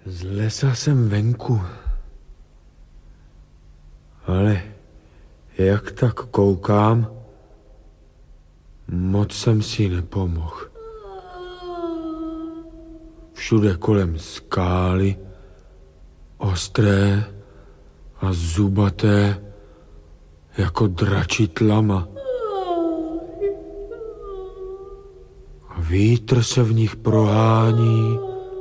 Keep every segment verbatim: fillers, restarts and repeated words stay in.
Z lesa jsem venku. Ale jak tak koukám, moc jsem si nepomohl. Všude kolem skály, ostré a zubaté, jako dračí tlama. A vítr se v nich prohání,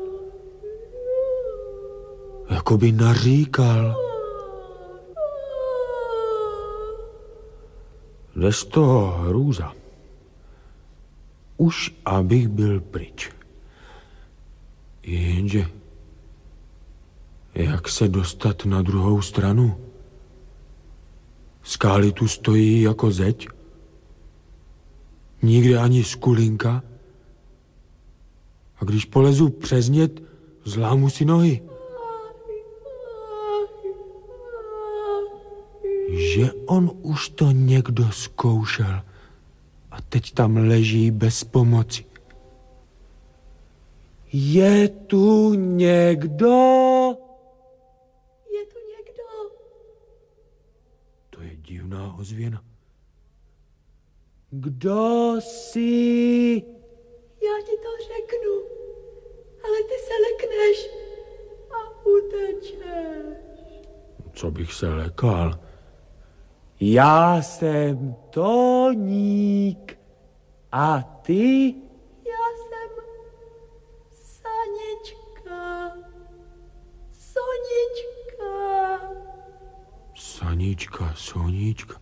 jako by naříkal. Jde z toho hrůza. Už abych byl pryč. Jenže jak se dostat na druhou stranu? Skály tu stojí jako zeď. Nikde ani skulinka. A když polezu přes ně, zlámu si nohy. Že on už to někdo zkoušel a teď tam leží bez pomoci. Je tu někdo? Je tu někdo? To je divná ozvěna. Kdo jsi? Já ti to řeknu, ale ty se lekneš a utečeš. Co bych se lekal? Já jsem Toník. A ty? Já jsem Sanička. Sonička. Sanička, Soníčka.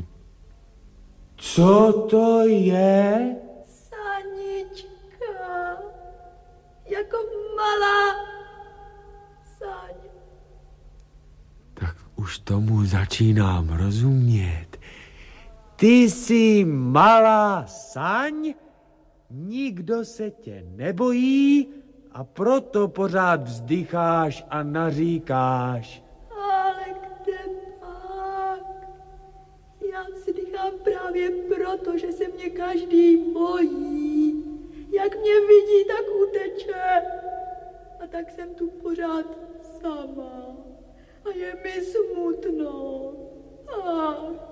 Co to je? Sanička. Jako malá saň. Tak už tomu začínám rozumět. Ty jsi malá saň, nikdo se tě nebojí a proto pořád vzdycháš a naříkáš. Ale kde pak? Já vzdychám právě proto, že se mě každý bojí. Jak mě vidí, tak uteče. A tak jsem tu pořád sama. A je mi smutno. Ach,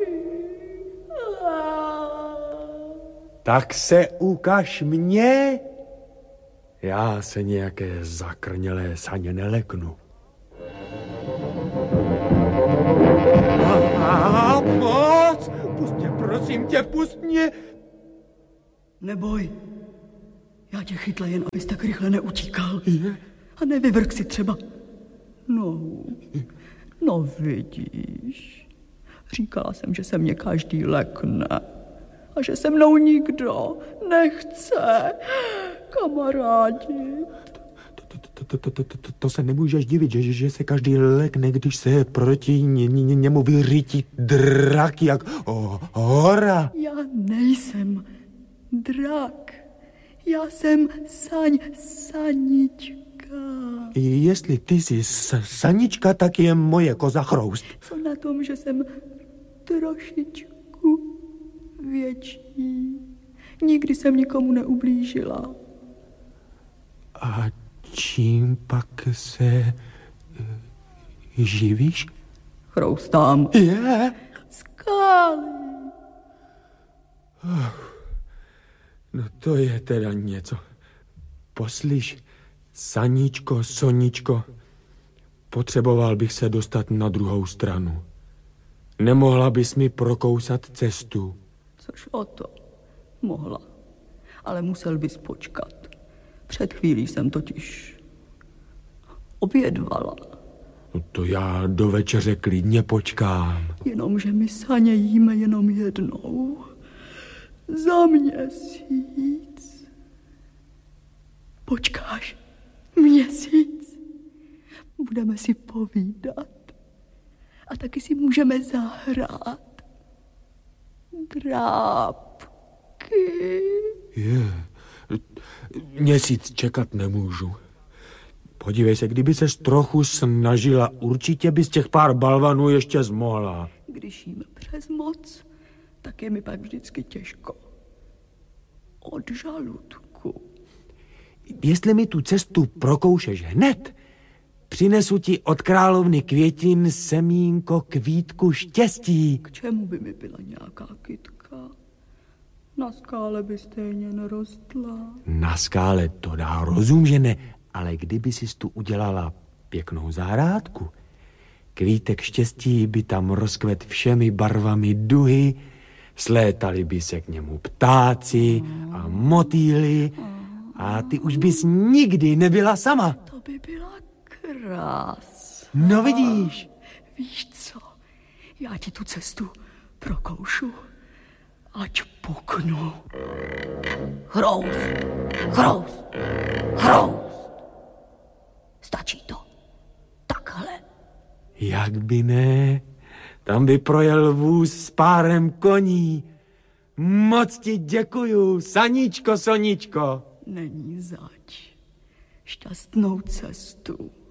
ach. Tak se ukaž mě. Já se nějaké zakrnělé saně neleknu. A moc! Pust mě, prosím tě, pust mě! Neboj. Já tě chytla jen, abys tak rychle neutíkal. Je? A nevyvrk si třeba. No, no vidíš. Říkala jsem, že se mě každý lekne. A že se mnou nikdo nechce kamarádit. To, to, to, to, to, to se nemůžeš divit, že, že se každý lekne, když se proti ně, ně, němu vyrítí drak jak o, hora. Já nejsem drak. Já jsem saň, Sanička. Jestli ty jsi Sanička, tak je moje koza Chroust. Co na tom, že jsem trošičku větší. Nikdy jsem nikomu neublížila. A čím pak se uh, živíš? Chroustám. Je? Skály. Oh, no to je teda něco. Poslyš, Saničko, Soničko, potřeboval bych se dostat na druhou stranu. Nemohla bys mi prokousat cestu? Což o to. Mohla. Ale musel bys počkat. Před chvílí jsem totiž obědvala. No to já do večeře klidně počkám. Jenomže my saně jíme jenom jednou. Za měsíc. Počkáš měsíc? Budeme si povídat. A taky si můžeme zahrát. Drápky. Je, měsíc čekat nemůžu. Podívej se, kdyby ses trochu snažila, určitě bys těch pár balvanů ještě zmohla. Když jíme přes moc, tak je mi pak vždycky těžko. Od žaludku. Jestli mi tu cestu prokoušeš hned, přinesu ti od královny květin semínko kvítku štěstí. K čemu by mi byla nějaká kytka? Na skále by stejně nerostla. Na skále to dá rozum, že ne, ale kdyby si tu udělala pěknou zahrádku, kvítek štěstí by tam rozkvet všemi barvami duhy, slétali by se k němu ptáci a motýly a ty už bys nikdy nebyla sama. To by byla krásná. No vidíš. Víš co, já ti tu cestu prokoušu, ať puknu. Chroust, chroust, chroust. Stačí to. Takhle. Jak by ne? Tam by projel vůz s párem koní. Moc ti děkuju, Saničko, Soničko. Není zač. Šťastnou cestu.